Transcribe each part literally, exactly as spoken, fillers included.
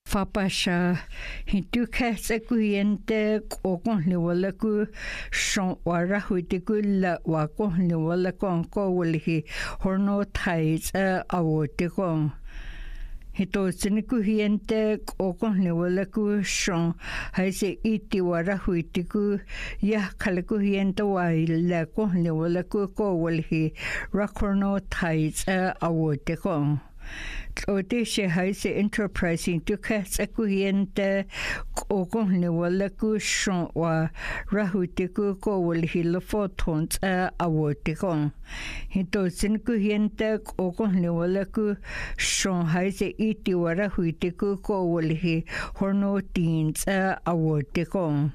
Fapasha hintukasa kuyente kokon ni wala ku shon wara huite kulla wako ni wala kon ko wali horno thais awote kon hito siniku hiente kokon ni wala ku shon haise iti wara huite ku ya kalaku hiente waila ko ni wala ku ko wali rakorno thais awote kon Ote she haise enterprising to cats akuhiente okon ne wala ku shon wa rahute ku ko wal hilo photons a awote kon hito sin ku hiente okon ne wala ku shon haise iti wa rahute ku ko wal hi horno teens a awote kon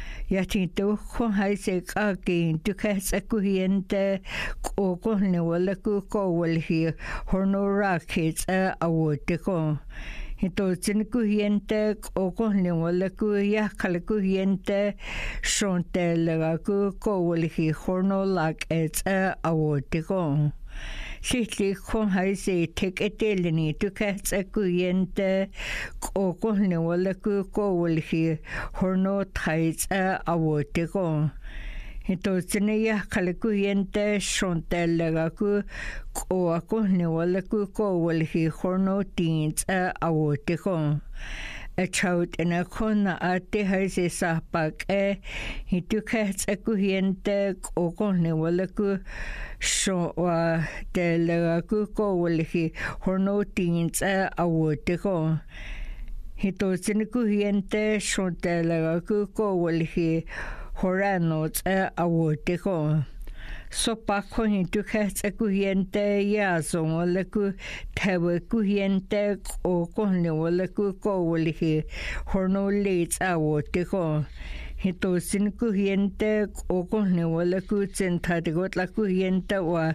Yatinto ko haise kagin to cats akuhiente okon ne wala ku ko wal hi horno rockets a awote kon hito siniku hiente okon ne wala ku ya kalaku hiente shonte laga ku ko wal hi horno rockets a awote kon Sitli kon haise tek etelini to cats akuhiente okon ne wala ku ko wal hi horno thais a awote kon Hito sineya kalaku hiente shonte laga ku ko akon ne wala ku ko wal hi horno teens a awote kon a child in a kona ate haise sapak e hitu cats akuhiente okon ne wala ku shon wa te laga ku ko wal hi horno teens a awote kon Hito siniku hiente shonte laga ku ko wal hi Horanos a awote kon so pa ko hintu cats akuhiente ya so wala ku tawe kuhiente o kon ne wala ku ko wal hi horno leits awote kon hito sin kuhiente o kon ne wala ku senta de got la kuhiente wa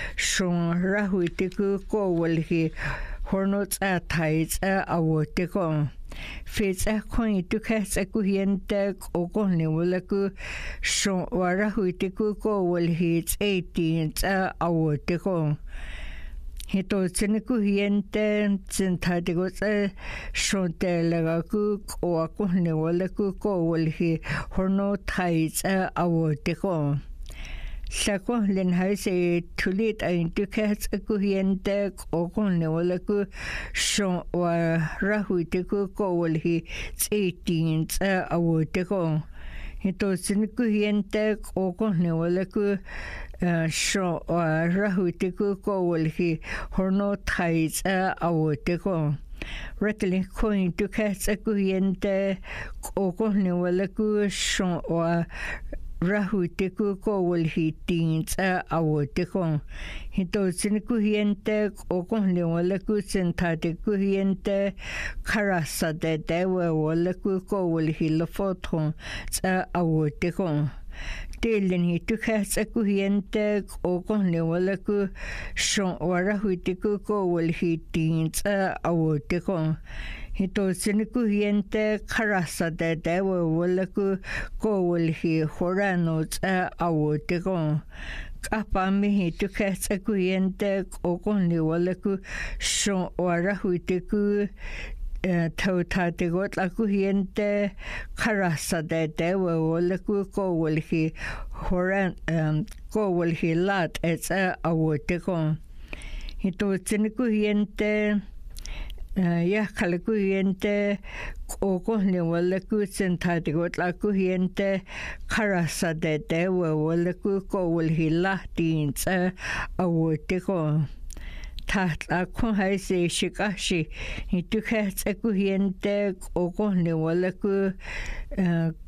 shon rahuite ku ko wal hi horno a thais a awote kon Fits a coin to cats a kuhiente okon ne wala ku shon wara huite ku ko wal hits eighteen a awote kon Hito siniku hiente senta de got a shon te laga ku ko akon ne wala ku ko wal hi horno thais a awote kon Sako len haise tulit ain to cats akuhiente okon ne wala ku shon wa rahuite ku ko wal hi eighteen a awote kon hito siniku hiente okon ne wala ku shon wa rahuite ku ko wal hi horno thais a awote kon Rekling coin to cats akuhiente okon ne wala ku shon wa Rahute ku ko wal hi teens a awote kon hito siniku hiente okon le wala ku senta de ku hiente karasa de de wala ku ko wal hi lo photon a awote kon Telen hi tu cats akuhiente okon le wala ku shon wara huite ku ko wal hi teens a awote kon Hito siniku hiente karasa de de wala ku ko wal hi horanos a awote kon Kapa mi hito cats akuhiente okon le wala ku shon wara huite ku tau ta te got la kuhiente karasa de de wala ku ko wal hi horan ko wal hi lat it's a awote kon Hito siniku hiente ya kalaku hiente okon ne wala ku senta de got la kuhiente karasa de de wala ku ko wal hi latins a awote kon Tat a kon haise shikashi hitu cats akuhiente okon ne wala ku